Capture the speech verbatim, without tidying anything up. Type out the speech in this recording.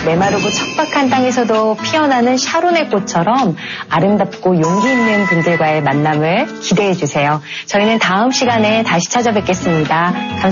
메마르고 척박한 땅에서도 피어나는 샤론의 꽃처럼 아름답고 용기 있는 분들과의 만남을 기대해 주세요. 저희는 다음 시간에 다시 찾아뵙겠습니다. 감사합니다.